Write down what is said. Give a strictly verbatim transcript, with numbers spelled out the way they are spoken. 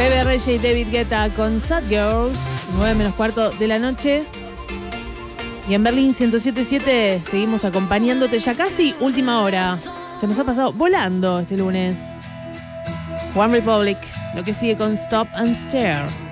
Bebe Reyes y David Guetta con Sad Girls, nueve menos cuarto de la noche. Y en Berlín ciento siete punto siete seguimos acompañándote ya casi última hora. Se nos ha pasado volando este lunes. One Republic, lo que sigue con Stop and Stare.